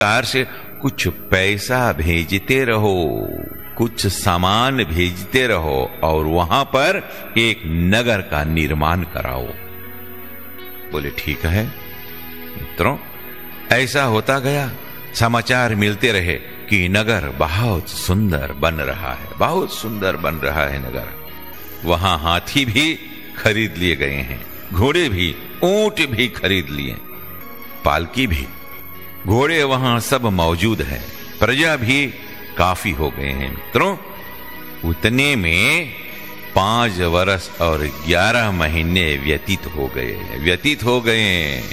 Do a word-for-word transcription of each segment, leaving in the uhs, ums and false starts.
Car से कुछ पैसा भेजते रहो, कुछ सामान भेजते रहो और वहां पर एक नगर का निर्माण कराओ। बोले ठीक है। मित्रों, ऐसा होता गया, समाचार मिलते रहे कि नगर बहुत सुंदर बन रहा है, बहुत सुंदर बन रहा है नगर। वहां हाथी भी खरीद लिए गए हैं, घोड़े भी, ऊंट भी खरीद लिए, पालकी भी, घोड़े वहां सब मौजूद है, प्रजा भी काफी हो गए हैं। मित्रों, उतने में पांच वर्ष और ग्यारह महीने व्यतीत हो गए व्यतीत हो गए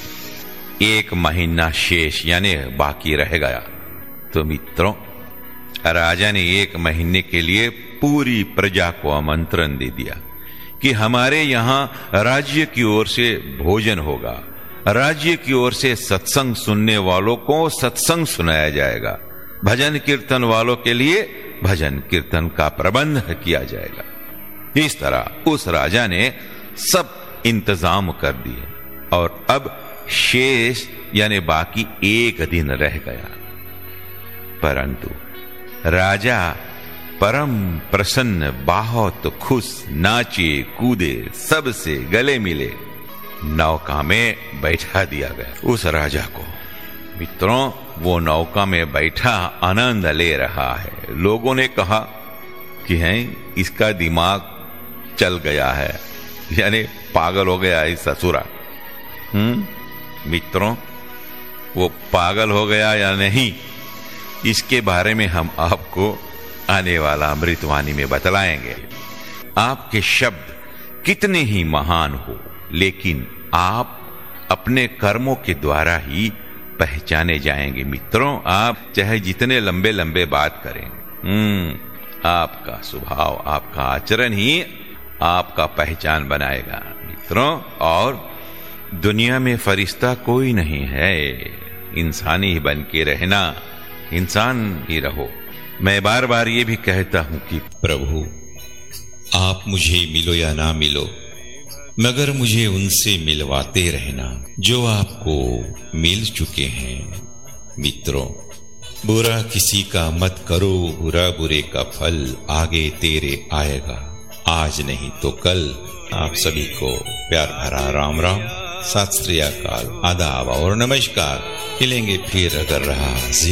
एक महीना शेष यानी बाकी रह गया। तो मित्रों, राजा ने एक महीने के लिए पूरी प्रजा को आमंत्रण दे दिया कि हमारे यहां राज्य की ओर से भोजन होगा, राज्य की ओर से सत्संग सुनने वालों को सत्संग सुनाया जाएगा, भजन कीर्तन वालों के लिए भजन कीर्तन का प्रबंध किया जाएगा। इस तरह उस राजा ने सब इंतजाम कर दिए और अब शेष यानी बाकी एक दिन रह गया। परंतु राजा परम प्रसन्न, बहुत खुश, नाचे कूदे, सबसे गले मिले, नौका में बैठा दिया गया उस राजा को। मित्रों, वो नौका में बैठा आनंद ले रहा है। लोगों ने कहा कि है इसका दिमाग चल गया है, यानी पागल हो गया है ससुरा। हम्म मित्रों, वो पागल हो गया या नहीं, इसके बारे में हम आपको आने वाला अमृतवाणी में बतलाएंगे। आपके शब्द कितने ही महान हो, लेकिन आप अपने कर्मों के द्वारा ही पहचाने जाएंगे। मित्रों, आप चाहे जितने लंबे लंबे बात करें, हम्म आपका स्वभाव, आपका आचरण ही आपका पहचान बनाएगा। मित्रों, और दुनिया में फरिश्ता कोई नहीं है, इंसानी ही बन के रहना, इंसान ही रहो। मैं बार बार ये भी कहता हूं कि प्रभु, आप मुझे मिलो या ना मिलो, मगर मुझे उनसे मिलवाते रहना जो आपको मिल चुके हैं। मित्रों, बुरा किसी का मत करो, बुरा बुरे का फल आगे तेरे आएगा, आज नहीं तो कल। आप सभी को प्यार भरा राम राम, सत श्री अकाल, आदाब और नमस्कार। मिलेंगे फिर अगर रहा